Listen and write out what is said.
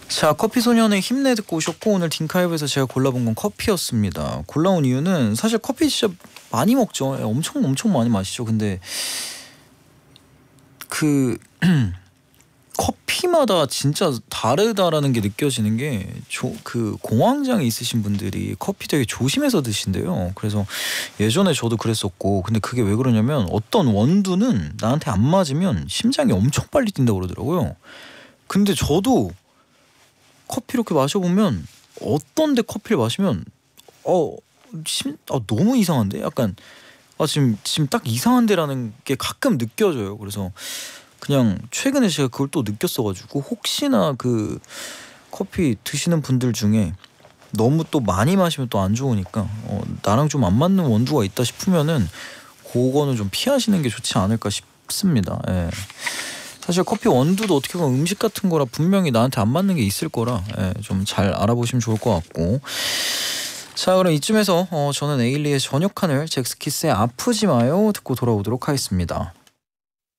자, 커피소년의 힘내 듣고 오셨고, 오늘 딩카이브에서 제가 골라본 건 커피였습니다. 골라온 이유는 사실 커피 진짜 많이 먹죠. 엄청 많이 마시죠. 근데 그 커피마다 진짜 다르다라는 게 느껴지는 게, 그 공황장애 있으신 분들이 커피 되게 조심해서 드신대요. 그래서 예전에 저도 그랬었고, 근데 그게 왜 그러냐면 어떤 원두는 나한테 안 맞으면 심장이 엄청 빨리 뛴다고 그러더라고요. 근데 저도 커피 이렇게 마셔보면, 어떤 데 커피를 마시면 너무 이상한데? 약간 지금 딱 이상한데라는 게 가끔 느껴져요. 그래서 그냥 최근에 제가 그걸 또 느꼈어가지고, 혹시나 그 커피 드시는 분들 중에 너무 또 많이 마시면 또 안 좋으니까 나랑 좀 안 맞는 원두가 있다 싶으면은 그거는 좀 피하시는 게 좋지 않을까 싶습니다. 예. 사실 커피 원두도 어떻게 보면 음식 같은 거라 분명히 나한테 안 맞는 게 있을 거라, 좀 잘 알아보시면 좋을 것 같고. 자, 그럼 이쯤에서 저는 에일리의 저녁하늘, 잭스키스의 아프지 마요 듣고 돌아오도록 하겠습니다.